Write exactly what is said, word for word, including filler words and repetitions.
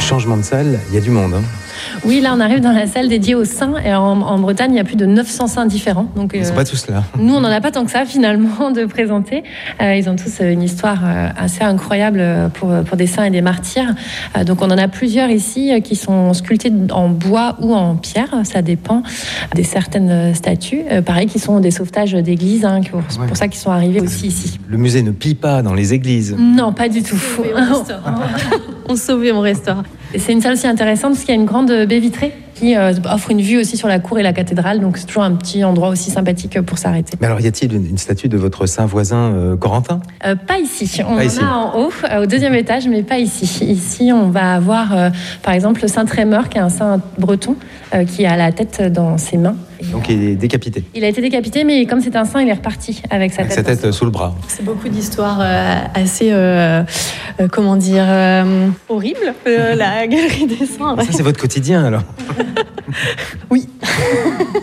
Changement de salle, il y a du monde. Hein. Oui, là, on arrive dans la salle dédiée aux saints. Et en, en Bretagne, il y a plus de neuf cents saints différents. Donc, ils ne sont euh, pas tous là. Nous, on n'en a pas tant que ça, finalement, de présenter. Euh, ils ont tous une histoire euh, assez incroyable pour, pour des saints et des martyrs. Euh, donc, on en a plusieurs ici euh, qui sont sculptés en bois ou en pierre. Ça dépend des certaines statues. Euh, pareil, qui sont des sauvetages d'églises. Hein, pour, ouais. pour ça qu'ils sont arrivés aussi ici. Le musée ne pille pas dans les églises. Non, pas du tout. On sauve et on restaure. C'est une salle aussi intéressante parce qu'il y a une grande baie vitrée qui euh, offre une vue aussi sur la cour et la cathédrale. Donc c'est toujours un petit endroit aussi sympathique pour s'arrêter. Mais alors y a-t-il une, une statue de votre saint voisin euh, Corentin ? euh, Pas ici. On pas en ici. a en haut, euh, au deuxième étage, mais pas ici. Ici, on va avoir euh, par exemple le saint Trémeur, qui est un saint breton euh, qui a la tête dans ses mains. Donc il est décapité. Il a été décapité, mais comme c'est un saint, il est reparti avec sa avec tête. Sa tête sous le bras. C'est beaucoup d'histoires euh, assez, euh, euh, comment dire, euh, horribles, euh, la galerie des saints. Ça, c'est votre quotidien, alors.